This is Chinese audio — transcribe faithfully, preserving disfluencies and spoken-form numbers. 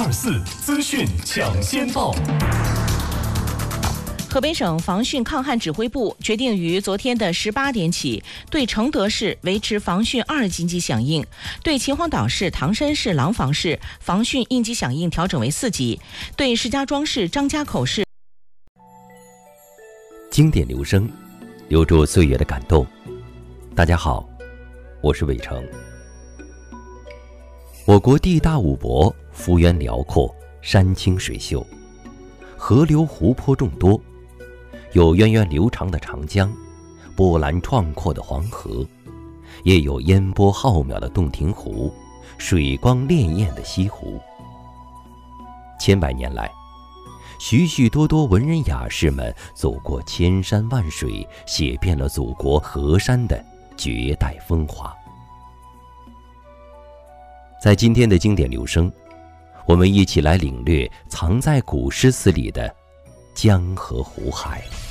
二四资讯抢先报。 河北省防汛抗旱指挥部决定于昨天的十八点起，对承德市维持防汛二级应急响应，对秦皇岛市、唐山市、廊坊市防汛应急响应调整为四级，对石家庄市、张家口市。 经典留声，留住岁月的感动。大家好，我是伟成。我国地大物博，幅员辽阔，山清水秀，河流湖泊众多，有源远流长的长江，波澜壮阔的黄河，也有烟波浩渺的洞庭湖，水光潋滟的西湖。千百年来，许许多多文人雅士们走过千山万水，写遍了祖国河山的绝代风华。在今天的经典留声，我们一起来领略藏在古诗词里的江河湖海。